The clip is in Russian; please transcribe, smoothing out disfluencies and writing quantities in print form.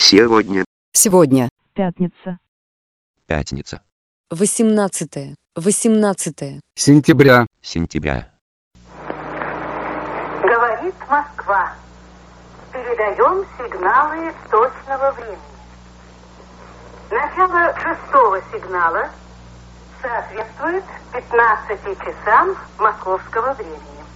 Сегодня. Сегодня. Пятница. Пятница. 18. 18. Сентября. Сентября. Говорит Москва. Передаем сигналы точного времени. Начало 6-го сигнала соответствует 15 часам московского времени.